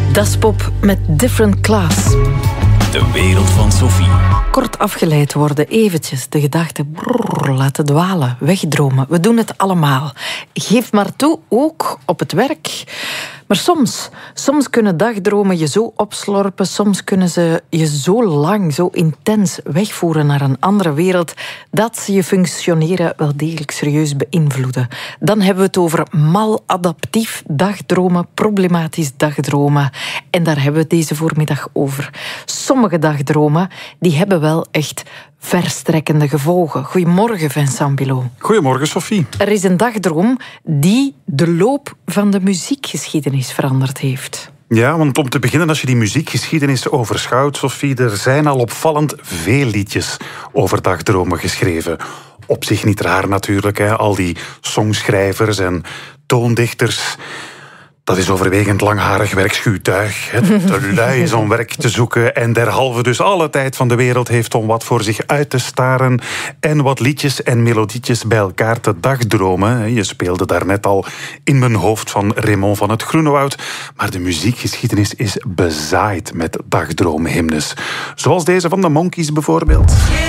Daspop met Different Class. De wereld van Sophie. Kort afgeleid worden, eventjes de gedachten laten dwalen, wegdromen. We doen het allemaal. Geef maar toe, ook op het werk. Maar soms kunnen dagdromen je zo opslorpen, soms kunnen ze je zo lang, zo intens wegvoeren naar een andere wereld, dat ze je functioneren wel degelijk serieus beïnvloeden. Dan hebben we het over maladaptief dagdromen, problematisch dagdromen. En daar hebben we het deze voormiddag over. Sommige dagdromen die hebben wel echt verstrekkende gevolgen. Goedemorgen, Vincent Bilot. Goedemorgen, Sophie. Er is een dagdroom die de loop van de muziekgeschiedenis veranderd heeft. Ja, want om te beginnen, als je die muziekgeschiedenis overschouwt, Sophie, er zijn al opvallend veel liedjes over dagdromen geschreven. Op zich niet raar natuurlijk, hè? Al die songschrijvers en toondichters. Dat is overwegend langharig werkschuwtuig. Te lui is om werk te zoeken en derhalve dus alle tijd van de wereld heeft om wat voor zich uit te staren en wat liedjes en melodietjes bij elkaar te dagdromen. Je speelde daarnet al in mijn hoofd van Raymond van het Groenewoud, maar de muziekgeschiedenis is bezaaid met dagdroomhymnes. Zoals deze van de Monkees bijvoorbeeld.